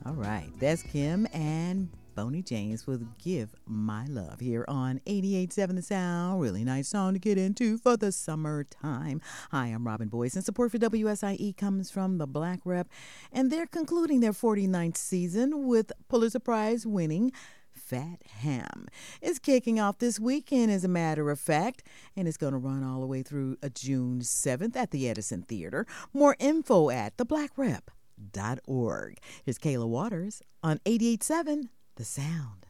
All right, that's Kim and Boney James with Give My Love here on 88.7 The Sound. Really nice song to get into for the summertime. Hi, I'm Robin Boyce, and support for WSIE comes from the Black Rep, and they're concluding their 49th season with Pulitzer Prize winning Fat Ham. It's kicking off this weekend, as a matter of fact, and it's going to run all the way through June 7th at the Edison Theater. More info at theblackrep.org. Here's Kayla Waters on 88.7 The Sound.